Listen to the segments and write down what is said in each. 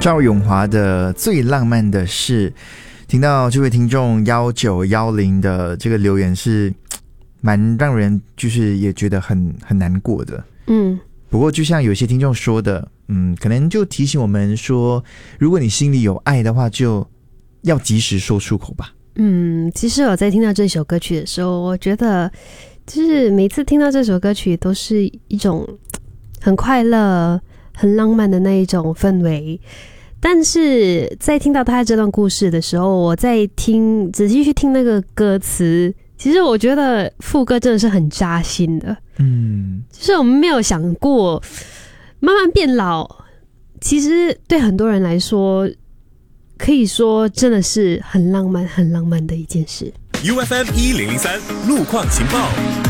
赵咏华的最浪漫的事，听到这位听众1910的这个留言是蛮让人就是也觉得很难过的。不过就像有些听众说的，可能就提醒我们说，如果你心里有爱的话，就要及时说出口吧。 其实我在听到这首歌曲的时候，我觉得就是每次听到这首歌曲都是一种很快乐很浪漫的那一种氛围，但是在听到他这段故事的时候，我在仔细去听那个歌词，其实我觉得副歌真的是很扎心的。就是我们没有想过慢慢变老，其实对很多人来说可以说真的是很浪漫很浪漫的一件事。 UFM 1003路况情报，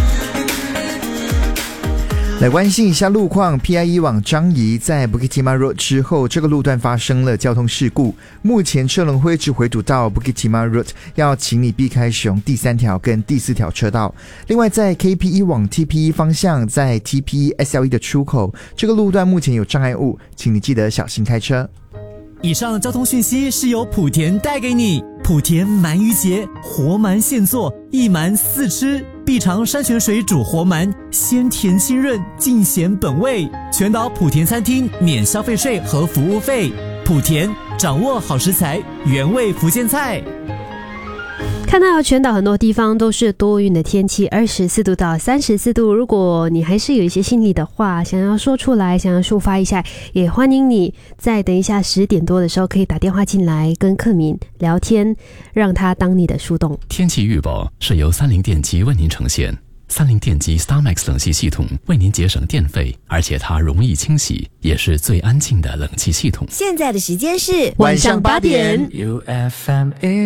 来关心一下路况。 PIE 往樟宜在 Bukit Timah Road 之后，这个路段发生了交通事故，目前车龙会一直回堵到 Bukit Timah Road， 要请你避开使用第3条跟第4条车道。另外在 KPE 往 TPE 方向，在 TPE SLE 的出口，这个路段目前有障碍物，请你记得小心开车。 以上交通讯息是由莆田带给你。莆田鳗鱼节，活鳗现做，一鳗4吃，必尝山泉水煮活鳗，鲜甜清润，尽显本味。全岛莆田餐厅免消费税和服务费。莆田掌握好食材，原味福建菜。 看到全岛很多地方都是多云的天气，24度到34度。如果你还是有一些心里的话想要说出来，想要抒发一下，也欢迎你在等一下10点多的时候可以打电话进来跟克敏聊天，让他当你的树洞。 天气预报是由30电机为您呈现。30电机 StarMax 冷气系统为您节省电费，而且它容易清洗，也是最安静的冷气系统。 现在的时间是晚上8点。